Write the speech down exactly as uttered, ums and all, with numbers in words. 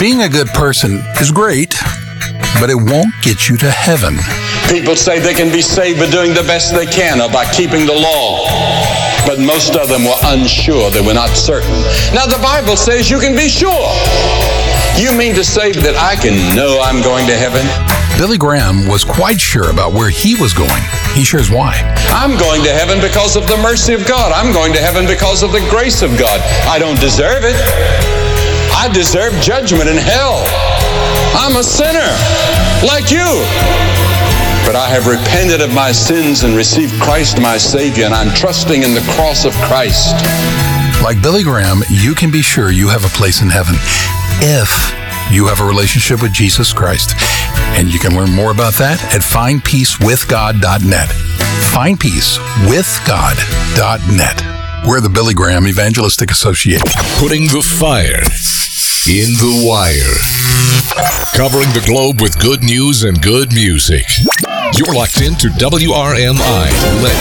Being a good person is great, but it won't get you to heaven. People say they can be saved by doing the best they can or by keeping the law. But most of them were unsure. They were not certain. Now the Bible says you can be sure. You mean to say that I can know I'm going to heaven? Billy Graham was quite sure about where he was going. He shares why. I'm going to heaven because of the mercy of God. I'm going to heaven because of the grace of God. I don't deserve it. I deserve judgment in hell. I'm a sinner like you. But I have repented of my sins and received Christ my Savior, and I'm trusting in the cross of Christ. Like Billy Graham, you can be sure you have a place in heaven if you have a relationship with Jesus Christ. And you can learn more about that at find peace with god dot net. find peace with god dot net. We're the Billy Graham Evangelistic Association. Putting the fire in the wire. Covering the globe with good news and good music. You're locked into W R M I,